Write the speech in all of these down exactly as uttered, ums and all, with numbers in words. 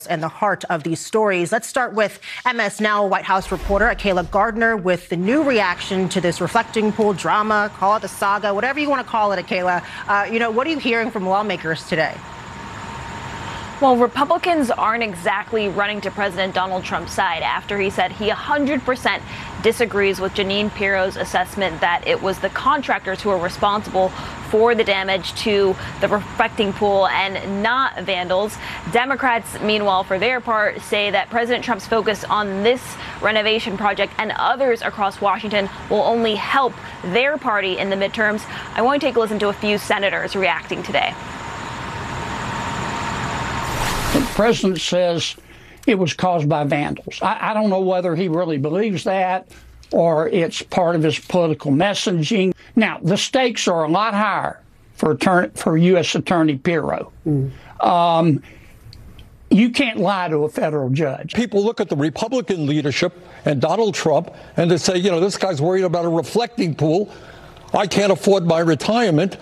and the heart of these stories. Let's start with M S Now White House reporter Akayla Gardner with the new reaction to this reflecting pool drama. Call it a saga, whatever you want to call it, Akayla. Uh, you know, what are you hearing from lawmakers today? Well, Republicans aren't exactly running to President Donald Trump's side after he said he one hundred percent disagrees with Jeanine Pirro's assessment that it was the contractors who are responsible for the damage to the reflecting pool and not vandals. Democrats, meanwhile, for their part, say that President Trump's focus on this renovation project and others across Washington will only help their party in the midterms. I want to take a listen to a few senators reacting today. The president says it was caused by vandals. I, I don't know whether he really believes that or it's part of his political messaging. Now, the stakes are a lot higher for, attorney, for U S Attorney Pirro. Mm. Um, you can't lie to a federal judge. People look at the Republican leadership and Donald Trump and they say, you know, this guy's worried about a reflecting pool. I can't afford my retirement.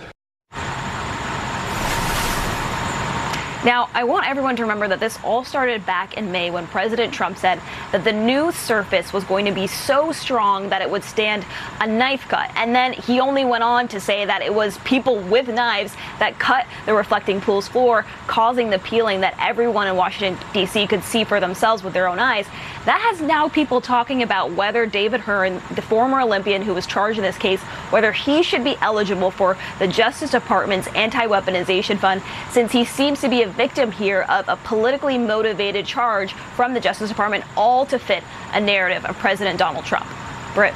Now, I want everyone to remember that this all started back in May when President Trump said that the new surface was going to be so strong that it would stand a knife cut. And then he only went on to say that it was people with knives that cut the reflecting pool's floor, causing the peeling that everyone in Washington, D C could see for themselves with their own eyes. That has now people talking about whether David Hearn, the former Olympian who was charged in this case, whether he should be eligible for the Justice Department's anti-weaponization fund, since he seems to be a victim here of a politically motivated charge from the Justice Department, all to fit a narrative of President Donald Trump. Britt.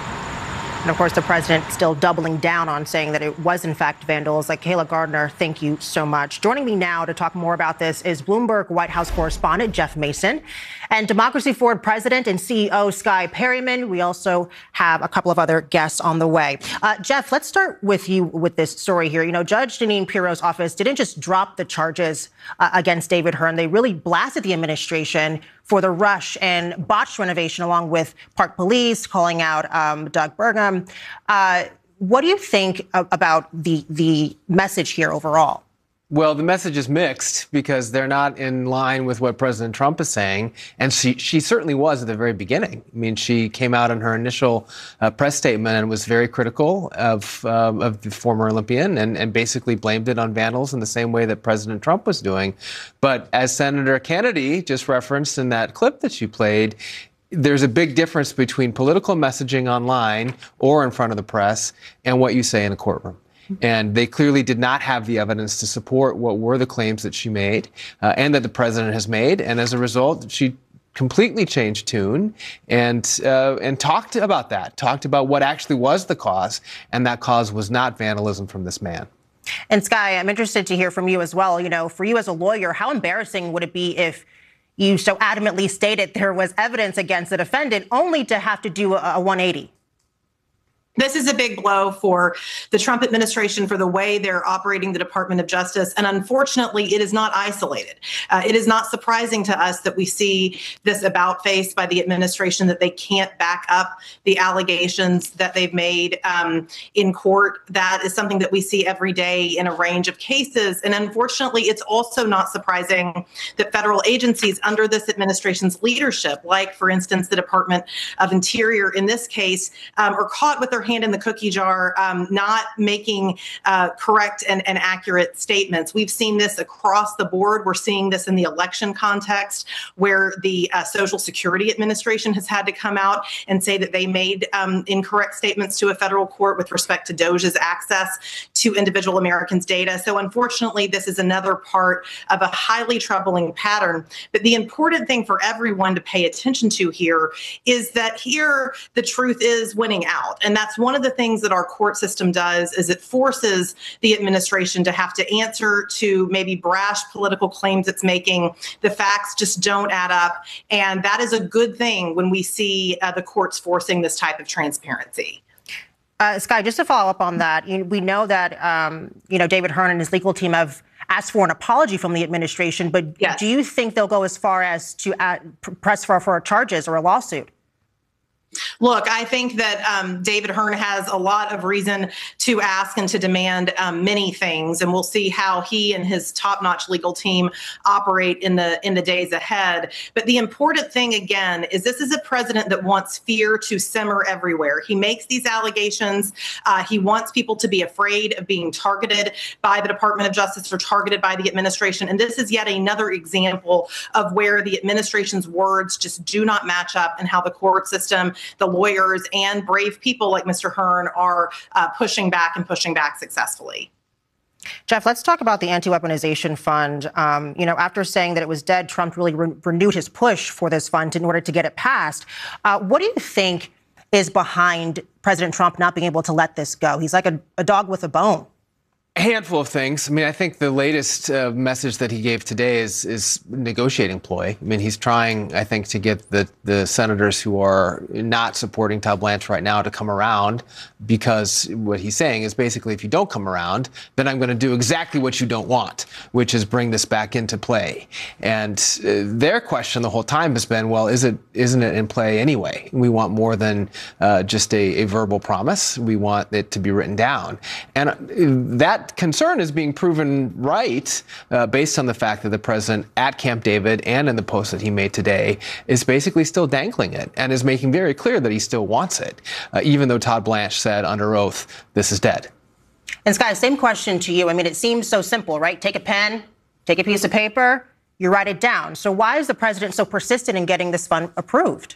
And of course, the president still doubling down on saying that it was, in fact, vandals. Like Akayla Gardner, thank you so much. Joining me now to talk more about this is Bloomberg White House correspondent Jeff Mason and Democracy Forward president and C E O Skye Perryman. We also have a couple of other guests on the way. Uh, Jeff, let's start with you with this story here. You know, Judge Jeanine Pirro's office didn't just drop the charges uh, against David Hearn. They really blasted the administration for the rush and botched renovation, along with Park Police, calling out um, Doug Burgum. Uh, what do you think about the the message here overall? Well, the message is mixed because they're not in line with what President Trump is saying. And she, she certainly was at the very beginning. I mean, she came out in her initial uh, press statement and was very critical of, uh, of the former Olympian and, and basically blamed it on vandals in the same way that President Trump was doing. But as Senator Kennedy just referenced in that clip that she played, there's a big difference between political messaging online or in front of the press and what you say in a courtroom. And they clearly did not have the evidence to support what were the claims that she made uh, and that the president has made. And as a result, she completely changed tune and uh, and talked about that, talked about what actually was the cause. And that cause was not vandalism from this man. And Skye, I'm interested to hear from you as well. You know, for you as a lawyer, how embarrassing would it be if you so adamantly stated there was evidence against the defendant only to have to do a, a one eighty? This is a big blow for the Trump administration for the way they're operating the Department of Justice. And unfortunately, it is not isolated. Uh, it is not surprising to us that we see this about face by the administration, that they can't back up the allegations that they've made um, in court. That is something that we see every day in a range of cases. And unfortunately, it's also not surprising that federal agencies under this administration's leadership, like, for instance, the Department of Interior in this case, um, are caught with their hand in the cookie jar, um, not making uh, correct and, and accurate statements. We've seen this across the board. We're seeing this in the election context, where the uh, Social Security Administration has had to come out and say that they made um, incorrect statements to a federal court with respect to DOJ's access to individual Americans' data. So unfortunately, this is another part of a highly troubling pattern. But the important thing for everyone to pay attention to here is that here the truth is winning out. And that's one of the things that our court system does, is it forces the administration to have to answer to maybe brash political claims it's making. The facts just don't add up. And that is a good thing when we see uh, the courts forcing this type of transparency. Uh, Skye, just to follow up on that, you, we know that, um, you know, David Hearn and his legal team have asked for an apology from the administration. But yes. Do you think they'll go as far as to uh, press for, for charges or a lawsuit? Look, I think that um, David Hearn has a lot of reason to ask and to demand um, many things, and we'll see how he and his top-notch legal team operate in the in the days ahead. But the important thing, again, is this is a president that wants fear to simmer everywhere. He makes these allegations. Uh, he wants people to be afraid of being targeted by the Department of Justice or targeted by the administration. And this is yet another example of where the administration's words just do not match up and how the court system, the lawyers, and brave people like Mister Hearn are uh, pushing back and pushing back successfully. Jeff, let's talk about the anti-weaponization fund. Um, you know, after saying that it was dead, Trump really re- renewed his push for this fund in order to get it passed. Uh, what do you think is behind President Trump not being able to let this go? He's like a, a dog with a bone. A handful of things. I mean, I think the latest uh, message that he gave today is is negotiating ploy. I mean, he's trying, I think, to get the, the senators who are not supporting Todd Blanche right now to come around, because what he's saying is basically, if you don't come around, then I'm going to do exactly what you don't want, which is bring this back into play. And uh, their question the whole time has been, well, is it, isn't it in play anyway? We want more than uh, just a, a verbal promise. We want it to be written down. And uh, that concern is being proven right uh, based on the fact that the president at Camp David and in the post that he made today is basically still dangling it and is making very clear that he still wants it, uh, even though Todd Blanche said under oath, this is dead. And Sky, same question to you. I mean, it seems so simple, right? Take a pen, take a piece of paper, you write it down. So why is the president so persistent in getting this fund approved?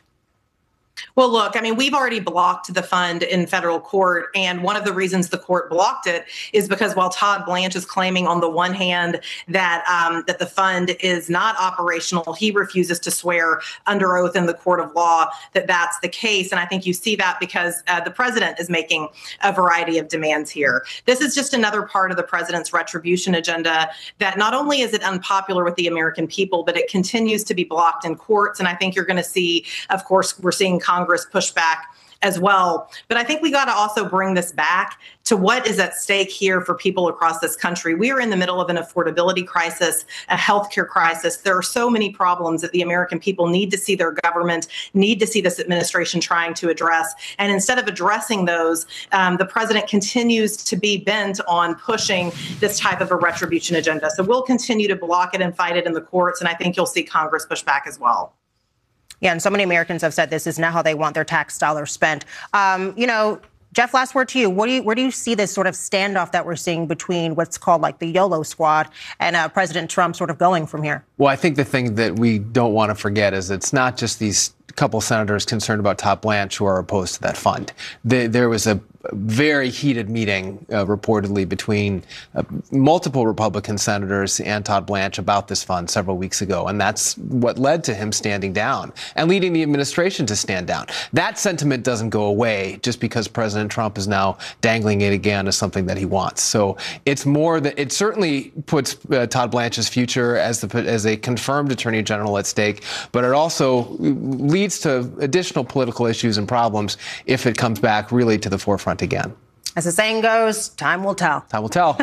Well, look, I mean, we've already blocked the fund in federal court. And one of the reasons the court blocked it is because while Todd Blanche is claiming on the one hand that um, that the fund is not operational, he refuses to swear under oath in the court of law that that's the case. And I think you see that because uh, the president is making a variety of demands here. This is just another part of the president's retribution agenda that not only is it unpopular with the American people, but it continues to be blocked in courts. And I think you're going to see, of course, we're seeing Congress push back as well. But I think we got to also bring this back to what is at stake here for people across this country. We are in the middle of an affordability crisis, a healthcare crisis. There are so many problems that the American people need to see their government, need to see this administration trying to address. And instead of addressing those, um, the president continues to be bent on pushing this type of a retribution agenda. So we'll continue to block it and fight it in the courts. And I think you'll see Congress push back as well. Yeah, and so many Americans have said this is not how they want their tax dollars spent. Um, you know, Jeff, last word to you. What do you. Where do you see this sort of standoff that we're seeing between what's called like the YOLO squad and uh, President Trump sort of going from here? Well, I think the thing that we don't want to forget is it's not just these couple senators concerned about Todd Blanche who are opposed to that fund. The, there was a very heated meeting uh, reportedly between uh, multiple Republican senators and Todd Blanche about this fund several weeks ago. And that's what led to him standing down and leading the administration to stand down. That sentiment doesn't go away just because President Trump is now dangling it again as something that he wants. So it's more that it certainly puts uh, Todd Blanche's future as the as a confirmed attorney general at stake, but it also leads to additional political issues and problems if it comes back really to the forefront again. As the saying goes, time will tell. Time will tell.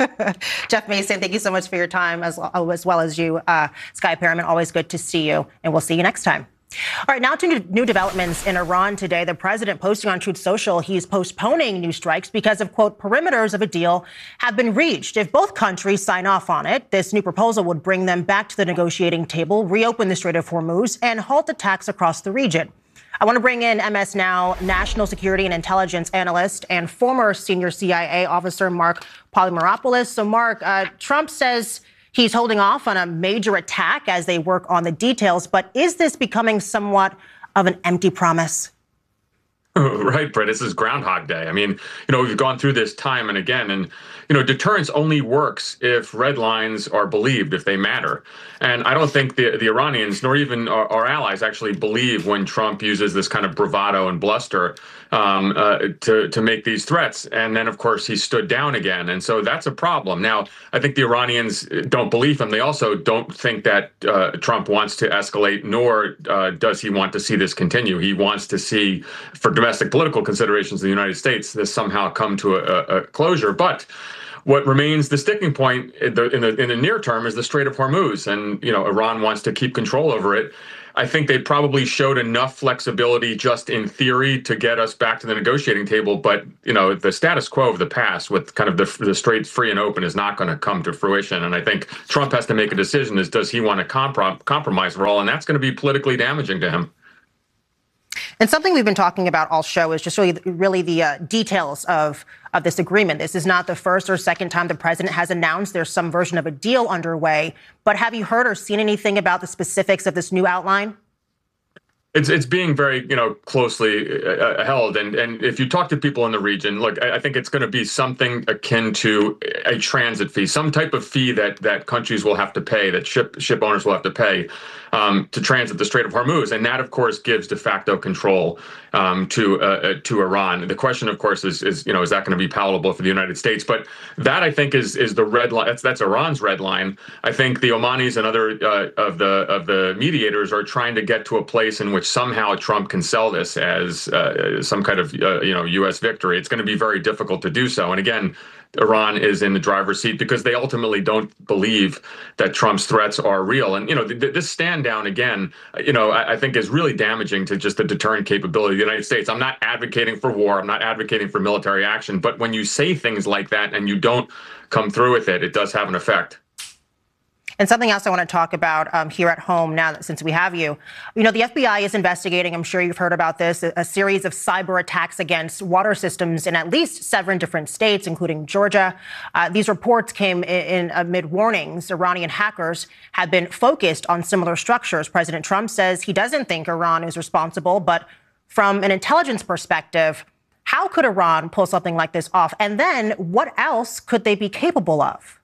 Jeff Mason, thank you so much for your time, as, as well as you, uh, Sky Perriman. Always good to see you, and we'll see you next time. All right, now to new developments in Iran today. The president posting on Truth Social he's postponing new strikes because of, quote, perimeters of a deal have been reached. If both countries sign off on it, this new proposal would bring them back to the negotiating table, reopen the Strait of Hormuz, and halt attacks across the region. I want to bring in M S Now national security and intelligence analyst and former senior C I A officer Mark Polymeropoulos. So, Mark, uh, Trump says he's holding off on a major attack as they work on the details. But is this becoming somewhat of an empty promise? Right, Brett. This is Groundhog Day. I mean, you know, we've gone through this time and again, and, you know, deterrence only works if red lines are believed, if they matter. And I don't think the, the Iranians, nor even our, our allies, actually believe when Trump uses this kind of bravado and bluster um, uh, to, to make these threats. And then, of course, he stood down again. And so that's a problem. Now, I think the Iranians don't believe him. They also don't think that uh, Trump wants to escalate, nor uh, does he want to see this continue. He wants to see, for domestic political considerations in the United States, this somehow come to a, a closure. But what remains the sticking point in the, in the in the near term is the Strait of Hormuz, and you know Iran wants to keep control over it. I think they probably showed enough flexibility just in theory to get us back to the negotiating table. But, you know, the status quo of the past with kind of the, the strait free and open is not going to come to fruition. And I think Trump has to make a decision is does he want to comprom- compromise for all? And that's going to be politically damaging to him. And something we've been talking about all show is just really, really the uh, details of, of this agreement. This is not the first or second time the president has announced there's some version of a deal underway. But have you heard or seen anything about the specifics of this new outline? It's it's being very, you know, closely uh, held. And and if you talk to people in the region, look, I, I think it's going to be something akin to a transit fee, some type of fee that that countries will have to pay, that ship ship owners will have to pay um, to transit the Strait of Hormuz. And that, of course, gives de facto control um, to uh, to Iran. The question, of course, is, is, you know, is that going to be palatable for the United States? But that, I think, is is the red line. That's, that's Iran's red line. I think the Omanis and other uh, of the of the mediators are trying to get to a place in which somehow Trump can sell this as uh, some kind of uh, you know U S victory. It's going to be very difficult to do so. And again, Iran is in the driver's seat because they ultimately don't believe that Trump's threats are real. And, you know, th- this stand down again, you know, I-, I think is really damaging to just the deterrent capability of the United States. I'm not advocating for war. I'm not advocating for military action. But when you say things like that and you don't come through with it, it does have an effect. And something else I want to talk about um, here at home now, that, since we have you. You know, the F B I is investigating, I'm sure you've heard about this, a, a series of cyber attacks against water systems in at least seven different states, including Georgia. Uh, these reports came in, in amid warnings. Iranian hackers have been focused on similar structures. President Trump says he doesn't think Iran is responsible, but from an intelligence perspective, how could Iran pull something like this off? And then what else could they be capable of?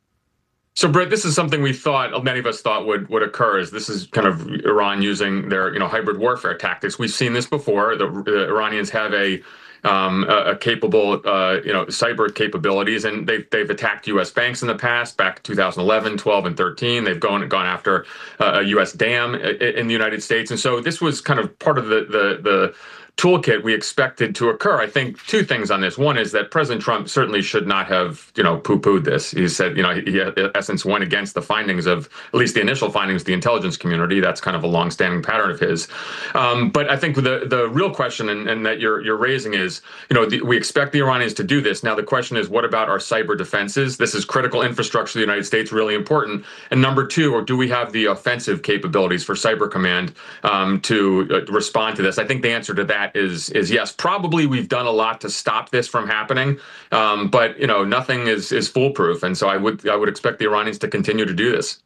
So, Britt, this is something we thought, many of us thought would, would occur, is this is kind of Iran using their, you know, hybrid warfare tactics. We've seen this before. The, the Iranians have a um, a, a capable, uh, you know, cyber capabilities, and they've, they've attacked U S banks in the past, back in two thousand eleven, twelve, and thirteen. They've gone gone after uh, a U S dam in the United States. And so this was kind of part of the the the toolkit we expected to occur. I think two things on this. One is that President Trump certainly should not have, you know, poo-pooed this. He said, you know, he in essence went against the findings of, at least the initial findings of the intelligence community. That's kind of a longstanding pattern of his. Um, but I think the the real question, and, and that you're you're raising is, you know, the, we expect the Iranians to do this. Now, the question is, what about our cyber defenses? This is critical infrastructure of the United States, really important. And number two, or do we have the offensive capabilities for Cyber Command um, to uh, respond to this? I think the answer to that is is yes. Probably we've done a lot to stop this from happening, um, but you know nothing is is foolproof, and so I would I would expect the Iranians to continue to do this.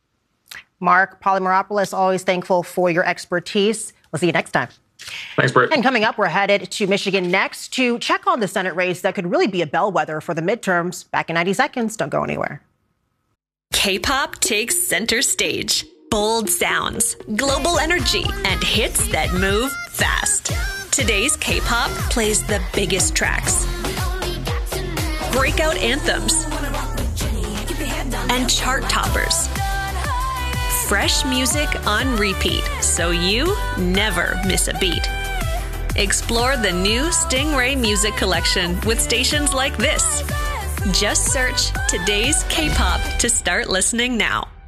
Mark Polymeropoulos, always thankful for your expertise. We'll see you next time. Thanks, Britt. And coming up, we're headed to Michigan next to check on the Senate race that could really be a bellwether for the midterms. Back in ninety seconds. Don't go anywhere. K-pop takes center stage. Bold sounds, global energy, and hits that move fast. Today's K-pop plays the biggest tracks, breakout anthems, and chart toppers. Fresh music on repeat, so you never miss a beat. Explore the new Stingray Music Collection with stations like this. Just search Today's K-pop to start listening now.